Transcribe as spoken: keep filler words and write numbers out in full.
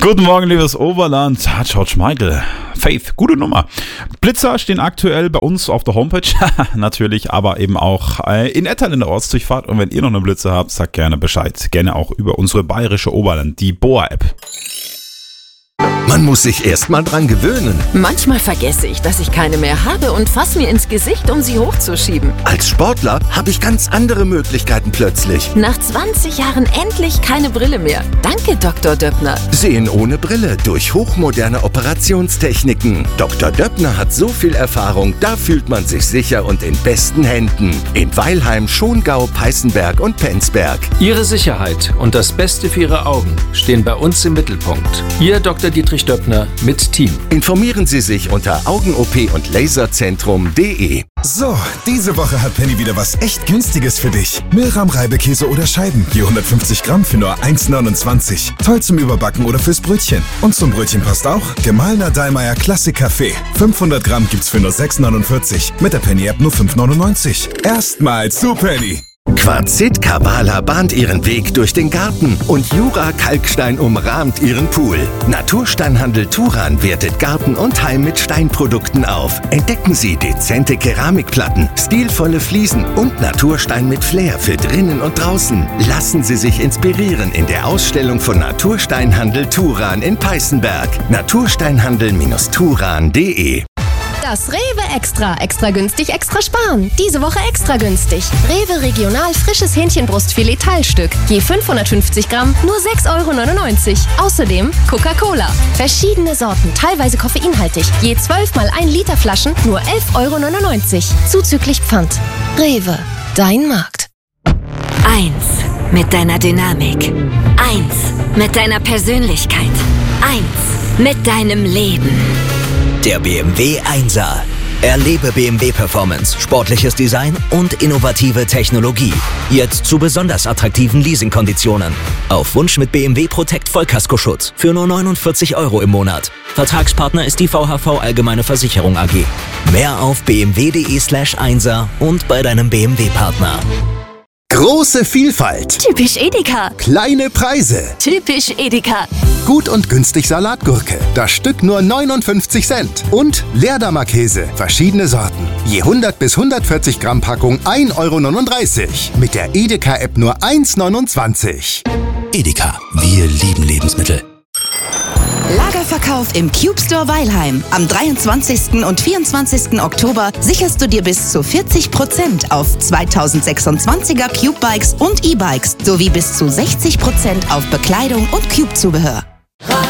Guten Morgen, liebes Oberland. George Michael. Faith, gute Nummer. Blitzer stehen aktuell bei uns auf der Homepage, natürlich, aber eben auch in Ettal in der Ortsdurchfahrt. Und wenn ihr noch eine Blitzer habt, sagt gerne Bescheid. Gerne auch über unsere bayerische Oberland, die B O A-App. Man muss sich erst mal dran gewöhnen. Manchmal vergesse ich, dass ich keine mehr habe und fasse mir ins Gesicht, um sie hochzuschieben. Als Sportler habe ich ganz andere Möglichkeiten plötzlich. Nach zwanzig Jahren endlich keine Brille mehr. Danke, Doktor Döppner. Sehen ohne Brille durch hochmoderne Operationstechniken. Doktor Döppner hat so viel Erfahrung, da fühlt man sich sicher und in besten Händen. In Weilheim, Schongau, Peißenberg und Penzberg. Ihre Sicherheit und das Beste für Ihre Augen stehen bei uns im Mittelpunkt. Ihr Doktor Dietrich Döppner mit Team. Informieren Sie sich unter Augen-O P und Laserzentrum punkt de. So, diese Woche hat Penny wieder was echt Günstiges für dich. Milram Reibekäse oder Scheiben, je hundertfünfzig Gramm für nur eins neunundzwanzig. Toll zum Überbacken oder fürs Brötchen. Und zum Brötchen passt auch gemahlener Dallmayr Klassik Kaffee. fünfhundert Gramm gibt's für nur sechs neunundvierzig. Mit der Penny-App nur fünf neunundneunzig. Erstmal zu Penny. Quarzit Kabala bahnt ihren Weg durch den Garten und Jura Kalkstein umrahmt ihren Pool. Natursteinhandel Turan wertet Garten und Heim mit Steinprodukten auf. Entdecken Sie dezente Keramikplatten, stilvolle Fliesen und Naturstein mit Flair für drinnen und draußen. Lassen Sie sich inspirieren in der Ausstellung von Natursteinhandel Turan in Peißenberg. natursteinhandel Turan punkt de. Das Rewe Extra. Extra günstig, extra sparen. Diese Woche extra günstig. Rewe Regional frisches Hähnchenbrustfilet Teilstück. Je fünfhundertfünfzig Gramm, nur sechs Euro neunundneunzig. Außerdem Coca-Cola. Verschiedene Sorten, teilweise koffeinhaltig. Je zwölf mal ein Liter Flaschen, nur elf Euro neunundneunzig. Zuzüglich Pfand. Rewe. Dein Markt. Eins mit deiner Dynamik. Eins mit deiner Persönlichkeit. Eins mit deinem Leben. Der B M W Einser. Erlebe B M W Performance, sportliches Design und innovative Technologie. Jetzt zu besonders attraktiven Leasingkonditionen. Auf Wunsch mit B M W Protect Vollkaskoschutz für nur neunundvierzig Euro im Monat. Vertragspartner ist die V H V Allgemeine Versicherung A G. Mehr auf b m w punkt de slash einser und bei deinem B M W-Partner. Große Vielfalt. Typisch Edeka. Kleine Preise. Typisch Edeka. Gut und günstig Salatgurke. Das Stück nur neunundfünfzig Cent. Und Leerdammer Käse. Verschiedene Sorten. Je hundert bis hundertvierzig Gramm Packung ein Euro neununddreißig. Mit der Edeka-App nur eins neunundzwanzig. Edeka. Wir lieben Lebensmittel. Lagerverkauf im Cube Store Weilheim. Am dreiundzwanzigsten und vierundzwanzigsten Oktober sicherst du dir bis zu vierzig Prozent auf zweitausendsechsundzwanziger Cube Bikes und E-Bikes sowie bis zu sechzig Prozent auf Bekleidung und Cube-Zubehör.